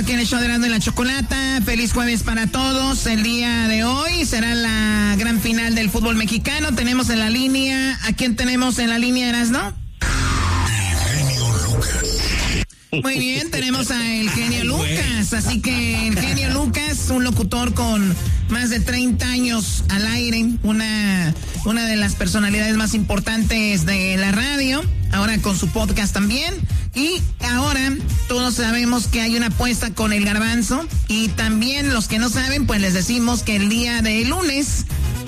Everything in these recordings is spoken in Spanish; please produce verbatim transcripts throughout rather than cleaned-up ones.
aquí en el show de Erasmo y la Chocolata. Feliz jueves para todos. El día de hoy será la gran final del fútbol mexicano. Tenemos en la línea, ¿a quién tenemos en la línea, Erasmo? El genio Lucas. Muy bien, tenemos a el genio Lucas. Así que el genio Lucas, un locutor con más de treinta años al aire, una, una de las personalidades más importantes de la radio, ahora con su podcast también. Y ahora todos sabemos que hay una apuesta con el Garbanzo. Y también los que no saben, pues les decimos que el día de lunes,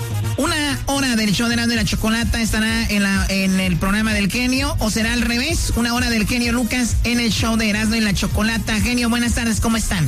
una hora del show de Erasmo y la Chocolata estará en, la, en el programa del genio, o será al revés, una hora del genio Lucas en el show de Erasmo y la Chocolata. Genio, buenas tardes, ¿cómo están?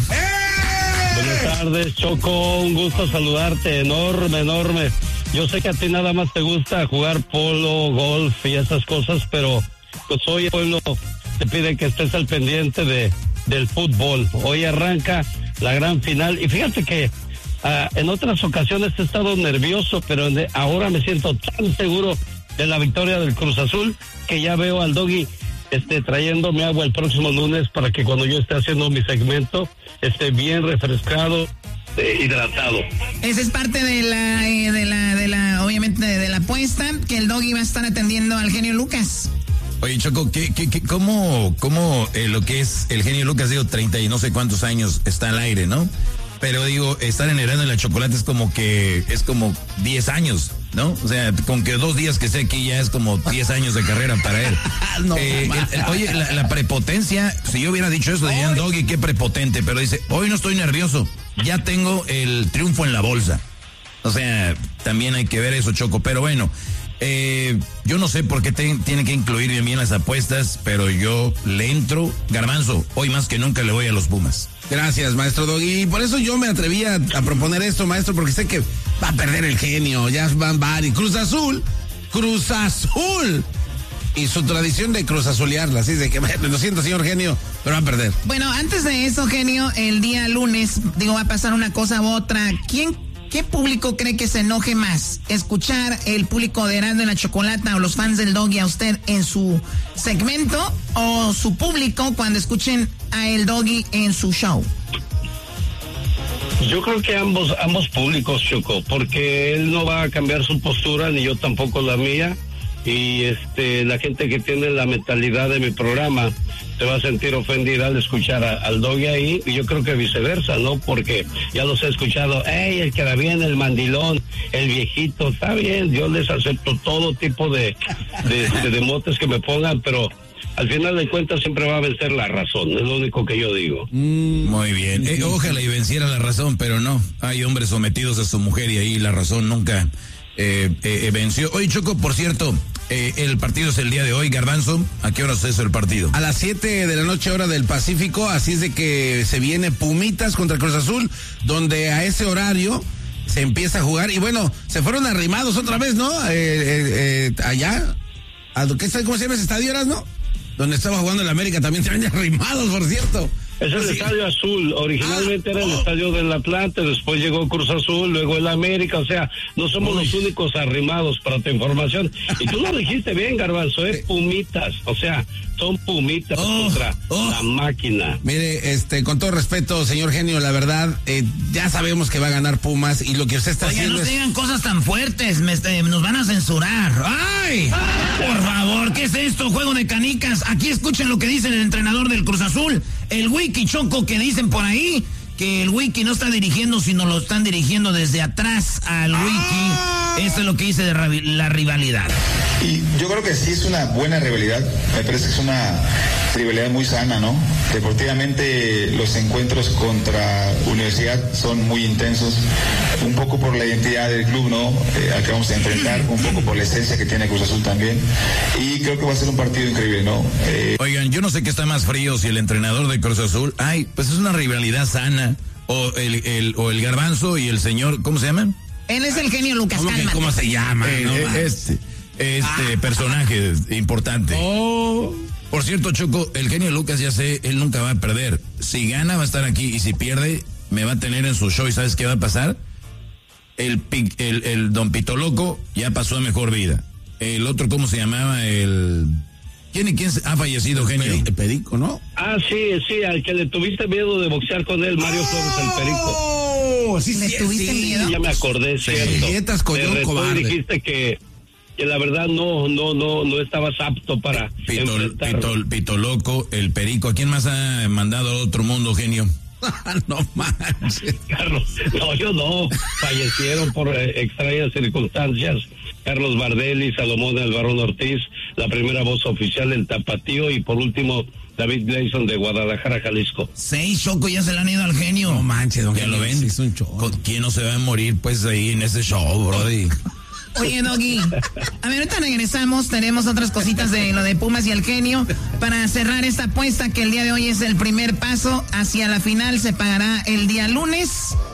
¡Eh! Buenas tardes, Choco, un gusto saludarte, enorme, enorme. Yo sé que a ti nada más te gusta jugar polo, golf y esas cosas, pero pues hoy el pueblo te pide que estés al pendiente de del fútbol. Hoy arranca la gran final y fíjate que Uh, en otras ocasiones he estado nervioso, pero de, ahora me siento tan seguro de la victoria del Cruz Azul que ya veo al Doggy este, trayéndome agua el próximo lunes para que cuando yo esté haciendo mi segmento esté bien refrescado, eh, hidratado. Esa es parte de la, eh, de la, de la, obviamente de, de la apuesta, que el Doggy va a estar atendiendo al genio Lucas. Oye, Choco, ¿qué, qué, qué, cómo, cómo eh, lo que es el genio Lucas, digo, treinta y no sé cuántos años está al aire, ¿no? Pero digo, estar en Erasmo y la Chocolata es como que, es como diez años, ¿no? O sea, con que dos días que esté aquí ya es como diez años de carrera para él. no, eh, el, el, oye, la, la prepotencia, si yo hubiera dicho eso, dirían, Doggy, qué prepotente, pero dice, hoy no estoy nervioso, ya tengo el triunfo en la bolsa. O sea, también hay que ver eso, Choco, pero bueno, eh, yo no sé por qué te, tiene que incluir bien bien las apuestas, pero yo le entro, Garbanzo, hoy más que nunca le voy a los Pumas. Gracias, maestro Doggy. Y por eso yo me atreví a, a proponer esto, maestro, porque sé que va a perder el genio. Ya van varios. Cruz Azul, Cruz Azul. Y su tradición de Cruz Azulearla. Así de que, lo siento, señor genio, pero va a perder. Bueno, antes de eso, genio, el día lunes, digo, va a pasar una cosa u otra. ¿Quién, qué público cree que se enoje más? ¿Escuchar el público de Erasmo y la Chocolata o los fans del Doggy a usted en su segmento? ¿O su público cuando escuchen a el Doggy en su show? Yo creo que ambos ambos públicos, Choco, porque él no va a cambiar su postura, ni yo tampoco la mía, y este la gente que tiene la mentalidad de mi programa se va a sentir ofendida al escuchar a, al Doggy ahí, y yo creo que viceversa, ¿no? Porque ya los he escuchado, hey, el que era bien, el mandilón, el viejito, está bien, yo les acepto todo tipo de, de, de, de motes que me pongan, pero al final de cuentas siempre va a vencer la razón, es lo único que yo digo. Mm, muy bien, eh, ojalá y venciera la razón, pero no, hay hombres sometidos a su mujer y ahí la razón nunca eh, eh, venció. Oye, Choco, por cierto, eh, el partido es el día de hoy, Garbanzo, ¿a qué hora es eso el partido? A las siete de la noche hora del Pacífico, así es de que se viene Pumitas contra Cruz Azul, donde a ese horario se empieza a jugar, y bueno, se fueron arrimados otra vez, ¿no? Eh, eh, eh, allá, ¿a qué, ¿cómo se llama ese estadio, no? Donde estaba jugando el América, también se ven arrimados, por cierto. Es el sí. Estadio Azul, originalmente ah, era el oh. Estadio del Atlante, después llegó Cruz Azul, luego el América, o sea, no somos Uy. los únicos arrimados, para tu información. Y tú lo dijiste bien, Garbanzo, es Pumitas, o sea, son Pumitas oh, contra oh. la máquina. Mire, este, con todo respeto, señor genio, la verdad, eh, ya sabemos que va a ganar Pumas, y lo que usted está Oye, haciendo no es... digan cosas tan fuertes, me, este, nos van a censurar. ¡Ay! Por favor, ¿qué es esto? Juego de canicas. Aquí escuchen lo que dice el entrenador del Cruz Azul, el Wiki Choco, que dicen por ahí que el Wiki no está dirigiendo, sino lo están dirigiendo desde atrás al Wiki. Esto es lo que dice de la rivalidad. Y yo creo que sí es una buena rivalidad, me parece que es una rivalidad muy sana, ¿no? Deportivamente los encuentros contra Universidad son muy intensos, un poco por la identidad del club, ¿no? Eh, al que vamos a enfrentar, un poco por la esencia que tiene Cruz Azul también, y creo que va a ser un partido increíble, ¿no? Eh... Oigan, yo no sé qué está más frío, si el entrenador de Cruz Azul, ay, pues es una rivalidad sana, o el, el, o el Garbanzo y el señor, ¿cómo se llaman? Él es el genio Lucas, ¿Cómo, que, ¿cómo se llama? Eh, no, eh, este este ah. personaje importante. Oh. Por cierto, Choco, el genio Lucas, ya sé, él nunca va a perder. Si gana va a estar aquí, y si pierde me va a tener en su show. ¿Y sabes qué va a pasar? El, el, el Don Pito Loco ya pasó a mejor vida. El otro, ¿cómo se llamaba? El... ¿Quién y quién ha fallecido, genio? El Perico, ¿no? Ah, sí, sí, al que le tuviste miedo de boxear con él, Mario Flores, el Perico. ¡Oh! Sí, ¿Le sí, tuviste sí. miedo? Ya me acordé, Sí. cierto. Dietas, collón, Te retó y cobarde. dijiste que, que la verdad no, no, no, no estabas apto para Pito, enfrentar. pito, pito loco, el Perico. ¿A quién más ha mandado a otro mundo, genio? No manches. Carlos, no, yo no. Fallecieron por eh, extrañas circunstancias. Carlos Bardelli, Salomón Alvarón Ortiz, la primera voz oficial del Tapatío y por último David Gleason de Guadalajara, Jalisco. Seis, Choco, ya se le han ido al genio. No manches, don ¿Ya Genio, lo ven? sí, es un show. ¿Con ¿Quién no se va a morir, pues, ahí en ese show, brody? Oye, Doggy, a ver, ahorita regresamos, tenemos otras cositas de lo de Pumas y el genio. Para cerrar esta apuesta que el día de hoy es el primer paso hacia la final, se pagará el día lunes.